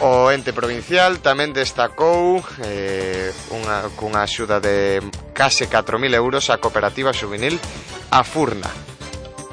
O ente provincial tamén destacou cunha axuda de case 4.000 euros a cooperativa xuvenil A Furna.